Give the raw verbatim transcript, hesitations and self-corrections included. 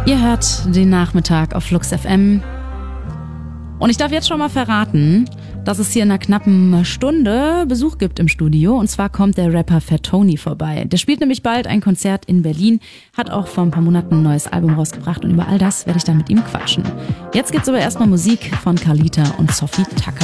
Ihr hört den Nachmittag auf Flux F M. Und ich darf jetzt schon mal verraten, dass es hier in einer knappen Stunde Besuch gibt im Studio. Und zwar kommt der Rapper Fat Tony vorbei. Der spielt nämlich bald ein Konzert in Berlin, hat auch vor ein paar Monaten ein neues Album rausgebracht. Und über all das werde ich dann mit ihm quatschen. Jetzt gibt's aber erstmal Musik von Carlita und Sophie Tucker.